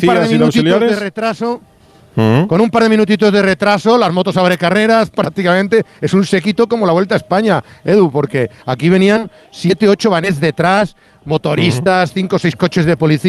policías y de auxiliares. De retraso. Con un par de minutitos de retraso, las motos abre carreras, prácticamente es un sequito como la Vuelta a España, Edu, porque aquí venían 7, 8 vanés detrás, motoristas, 5 o 6 coches de policía.